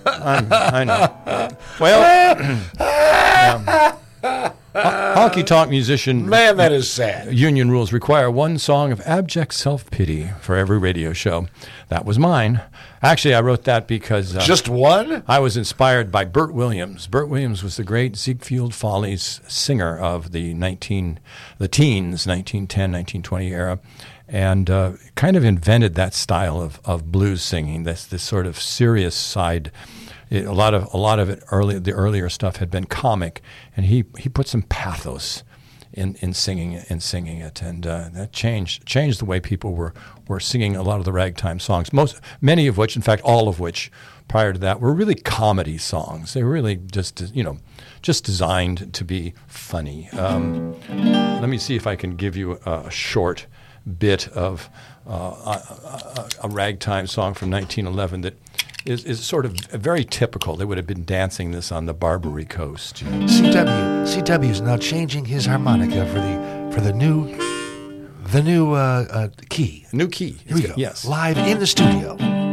I know. Well, honky tonk musician. Man, that is sad. Union rules require one song of abject self-pity for every radio show. That was mine. Actually, I wrote that because... Just one? I was inspired by Bert Williams. Bert Williams was the great Ziegfeld Follies singer of the teens, 1910, 1920 era, and kind of invented that style of blues singing, this sort of serious side. A lot of it the earlier stuff had been comic, and he put some pathos in singing it, and that changed the way people were singing a lot of the ragtime songs. Many of which, in fact, all of which, prior to that, were really comedy songs. They were really just designed to be funny. Let me see if I can give you a short bit of a ragtime song from 1911 that is sort of very typical. They would have been dancing this on the Barbary Coast. CW is now changing his harmonica for the new key. New key. Here we go. Yes. Live in the studio.